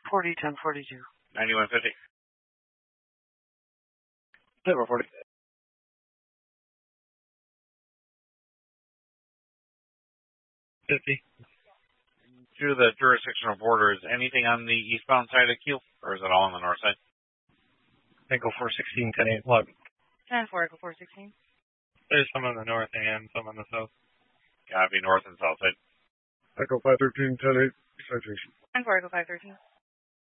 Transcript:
40, 1042. 9150. Number 40. 50. To the jurisdictional border, is anything on the eastbound side of Kiel, or is it all on the north side? Echo 416, 10-8, look. 10-4, Echo 416. There's some on the north and some on the south. Gotta be north and south side. Echo 513, 10-8, citation. 10-4, Echo 513.